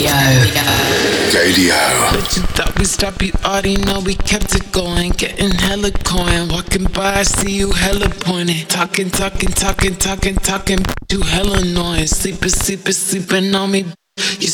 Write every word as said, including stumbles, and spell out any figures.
Radio. But you thought we stopped, you already know we kept it going. Getting hella coin, walking by, I see you hella pointing. Talking, talking, talking, talking, talking, you hella annoying. Sleeping, sleeping, sleeping on me. You